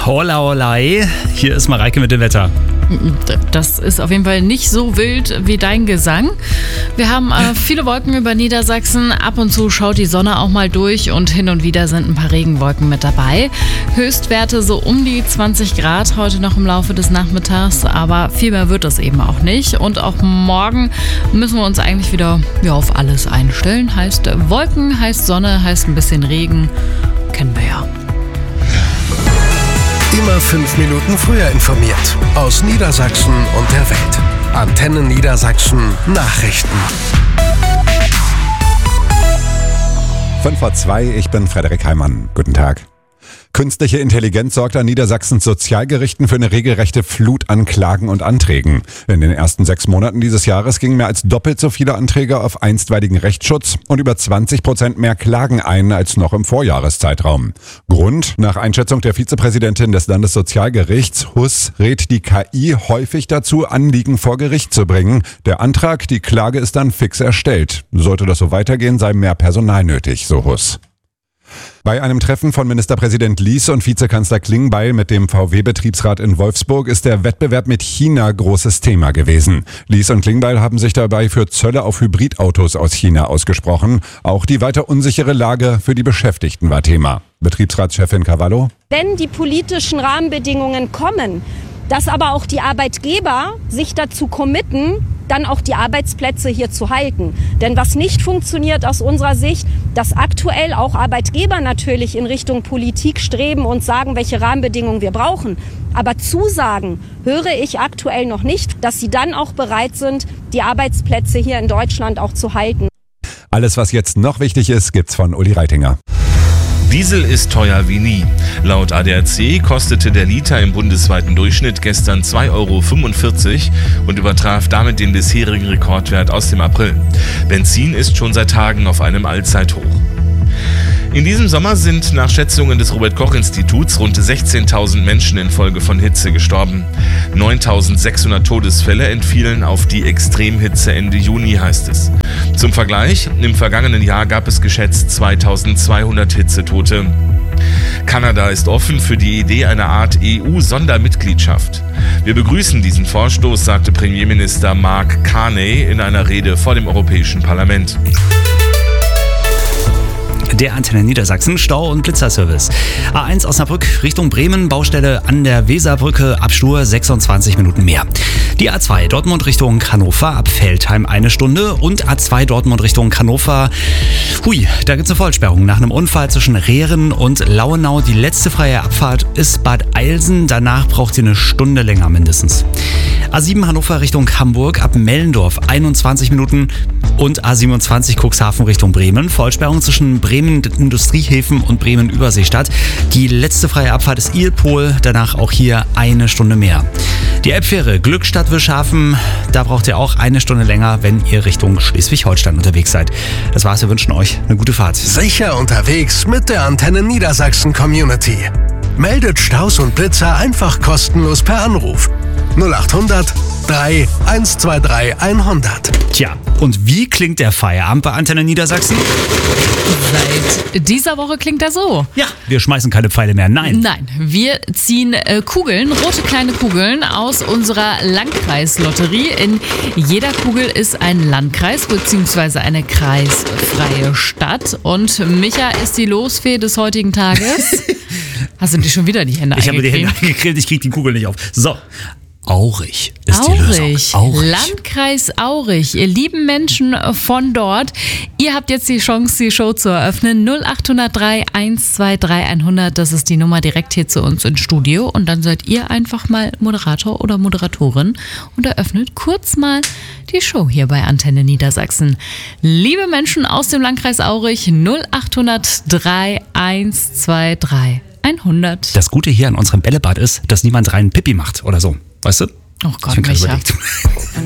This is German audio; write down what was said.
Hola, hola. Hier ist Mareike mit dem Wetter. Das ist auf jeden Fall nicht so wild wie dein Gesang. Wir haben viele Wolken über Niedersachsen. Ab und zu schaut die Sonne auch mal durch und hin und wieder sind ein paar Regenwolken mit dabei. Höchstwerte so um die 20 Grad heute noch im Laufe des Nachmittags, aber viel mehr wird es eben auch nicht. Und auch morgen müssen wir uns eigentlich wieder auf alles einstellen. Heißt Wolken, heißt Sonne, heißt ein bisschen Regen. Kennen wir ja. Immer 5 Minuten früher informiert. Aus Niedersachsen und der Welt. Antenne Niedersachsen Nachrichten. 5:02, ich bin Frederik Heimann. Guten Tag. Künstliche Intelligenz sorgt an Niedersachsens Sozialgerichten für eine regelrechte Flut an Klagen und Anträgen. In den ersten 6 Monaten dieses Jahres gingen mehr als doppelt so viele Anträge auf einstweiligen Rechtsschutz und über 20% mehr Klagen ein als noch im Vorjahreszeitraum. Grund? Nach Einschätzung der Vizepräsidentin des Landessozialgerichts, Huss, rät die KI häufig dazu, Anliegen vor Gericht zu bringen. Der Antrag, die Klage ist dann fix erstellt. Sollte das so weitergehen, sei mehr Personal nötig, so Huss. Bei einem Treffen von Ministerpräsident Lies und Vizekanzler Klingbeil mit dem VW-Betriebsrat in Wolfsburg ist der Wettbewerb mit China großes Thema gewesen. Lies und Klingbeil haben sich dabei für Zölle auf Hybridautos aus China ausgesprochen. Auch die weiter unsichere Lage für die Beschäftigten war Thema. Betriebsratschefin Cavallo: Wenn die politischen Rahmenbedingungen kommen, dass aber auch die Arbeitgeber sich dazu committen, dann auch die Arbeitsplätze hier zu halten. Denn was nicht funktioniert aus unserer Sicht, dass aktuell auch Arbeitgeber natürlich in Richtung Politik streben und sagen, welche Rahmenbedingungen wir brauchen. Aber Zusagen höre ich aktuell noch nicht, dass sie dann auch bereit sind, die Arbeitsplätze hier in Deutschland auch zu halten. Alles, was jetzt noch wichtig ist, gibt's von Uli Reitinger. Diesel ist teuer wie nie. Laut ADAC kostete der Liter im bundesweiten Durchschnitt gestern 2,45 € und übertraf damit den bisherigen Rekordwert aus dem April. Benzin ist schon seit Tagen auf einem Allzeithoch. In diesem Sommer sind nach Schätzungen des Robert-Koch-Instituts rund 16.000 Menschen infolge von Hitze gestorben. 9.600 Todesfälle entfielen auf die Extremhitze Ende Juni, heißt es. Zum Vergleich, im vergangenen Jahr gab es geschätzt 2.200 Hitzetote. Kanada ist offen für die Idee einer Art EU-Sondermitgliedschaft. Wir begrüßen diesen Vorstoß, sagte Premierminister Mark Carney in einer Rede vor dem Europäischen Parlament. Der Antenne Niedersachsen Stau- und Blitzerservice. A1 Osnabrück Richtung Bremen, Baustelle an der Weserbrücke, Abstur 26 Minuten mehr. Die A2 Dortmund Richtung Hannover ab Veltheim 1 Stunde und A2 Dortmund Richtung Hannover. Da gibt's eine Vollsperrung nach einem Unfall zwischen Rehren und Lauenau. Die letzte freie Abfahrt ist Bad Eilsen, danach braucht ihr eine Stunde länger mindestens. A7 Hannover Richtung Hamburg ab Mellendorf 21 Minuten und A27 Cuxhaven Richtung Bremen. Vollsperrung zwischen Bremen Industriehäfen und Bremen Überseestadt. Die letzte freie Abfahrt ist Ilpol, danach auch hier eine Stunde mehr. Die Elbfähre Glückstadt-Wischhafen, da braucht ihr auch eine Stunde länger, wenn ihr Richtung Schleswig-Holstein unterwegs seid. Das war's, wir wünschen euch eine gute Fahrt. Sicher unterwegs mit der Antenne Niedersachsen Community. Meldet Staus und Blitzer einfach kostenlos per Anruf. 0800 3 123 100. Tja, und wie klingt der Feierabend bei Antenne Niedersachsen? Seit dieser Woche klingt er so. Ja, wir schmeißen keine Pfeile mehr, nein. Nein, wir ziehen Kugeln, rote kleine Kugeln aus unserer Landkreislotterie. In jeder Kugel ist ein Landkreis bzw. eine kreisfreie Stadt. Und Micha ist die Losfee des heutigen Tages. Hast du dir schon wieder die Hände eingecremt? Ich habe die Hände eingecremt, ich kriege die Kugel nicht auf. So. Aurich ist die Lösung. Aurich. Landkreis Aurich. Ihr lieben Menschen von dort, ihr habt jetzt die Chance, die Show zu eröffnen. 0803 123 100, das ist die Nummer direkt hier zu uns ins Studio. Und dann seid ihr einfach mal Moderator oder Moderatorin und eröffnet kurz mal die Show hier bei Antenne Niedersachsen. Liebe Menschen aus dem Landkreis Aurich, 0803 123 100. Das Gute hier an unserem Bällebad ist, dass niemand rein Pipi macht oder so. Weißt du? Oh Gott, Micha.